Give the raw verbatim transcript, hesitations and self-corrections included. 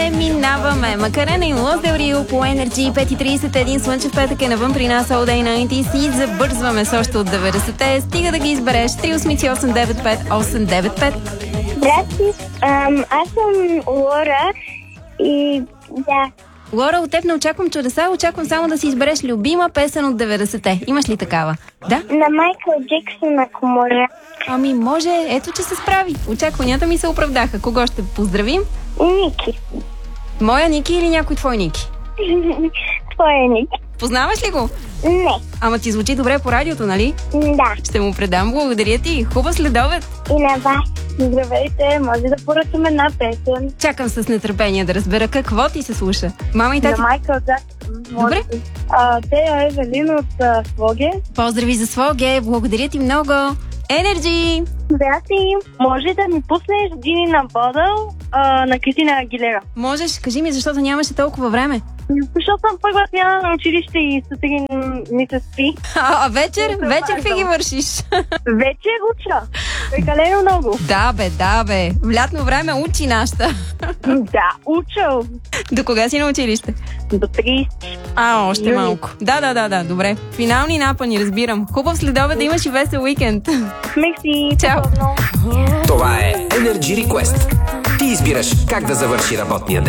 преминаваме. Макарена и Лос Дел Рио по Energy. пет и трийсет, един слънчев петък е навън при нас. All Day деветдесет и забързваме с още от деветдесетте. Стига да ги избереш. три осем осем девет пет осем девет пет. Здрасти, Ам, аз съм Лора и да. Лора, от теб не очаквам чудеса, очаквам само да си избереш любима песен от деветдесетте. Имаш ли такава? Да? На Майкъл Джексън, ако може. Ами може, ето че се справи. Очакванията ми се оправдаха. Кого ще поздравим? Ники. Моя Ники или някой твой Ники? Твоя Ники. Познаваш ли го? Не. Ама ти звучи добре по радиото, нали? Да. Ще му предам, благодаря ти. Хубав следобед. И на вас. Здравейте, може да поръчам една песен. Чакам с нетърпение да разбера какво ти се слуша. Мама и тати. На Майкъл Джексън. Добре. А, те е Евелин от а, Своге. Поздрави за Своге, благодаря ти много. Energy! Здрасти. Може да ми пуснеш Джини на Бодъл а, на Кристина Агилера? Можеш, кажи ми, защото нямаше толкова време. Защото съм първа смяна на училище и сутрин ми се спи. А, а вечер? Вечер какви ги вършиш? Вечер уча. Прекалено много. Да бе, да бе. В лятно време учи нашата. Да, уча. До кога си на училище? До трийсет. А, още малко. Да, да, да, да, добре. Финални напъни, разбирам. Хубав следобед да имаш и весел уикенд. Мерси. Чао. Това е Energy Request. Ти избираш как да завърши работния ден.